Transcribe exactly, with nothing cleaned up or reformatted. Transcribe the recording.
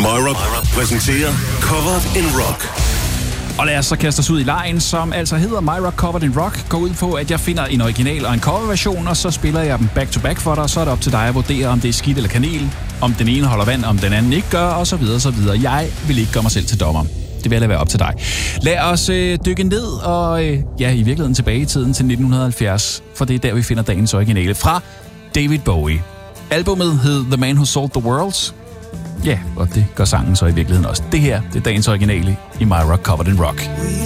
My Rock præsenterer Covered in Rock. Og lad os så kaste os ud i lejen, som altså hedder My Rock Covered in Rock. Går ud på, at jeg finder en original og en coverversion, og så spiller jeg dem back-to-back for dig, og så er det op til dig at vurdere, om det er skidt eller kanel, om den ene holder vand, om den anden ikke gør, og så videre, så videre. Jeg vil ikke gøre mig selv til dommer. Det vil jeg lade være op til dig. Lad os øh, dykke ned og øh, ja, i virkeligheden tilbage i tiden til nitten halvfjerds, for det er der, vi finder dagens originale fra David Bowie. Albummet hed The Man Who Sold the World. Ja, og det gør sangen så i virkeligheden også. Det her, det er dagens originale i My Rock Covered in Rock.